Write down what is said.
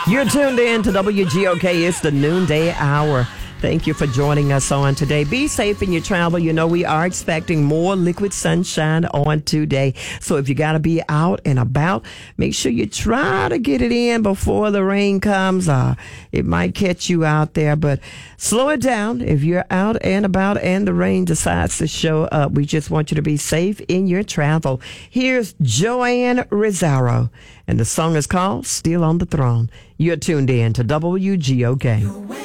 You're tuned in to WGOK. It's the noonday hour. Thank you for joining us on today. Be safe in your travel. You know, we are expecting more liquid sunshine on today. So if you got to be out and about, make sure you try to get it in before the rain comes. It might catch you out there, but slow it down if you're out and about and the rain decides to show up. We just want you to be safe in your travel. Here's Joanne Rizzaro, and the song is called Still on the Throne. You're tuned in to WGOK.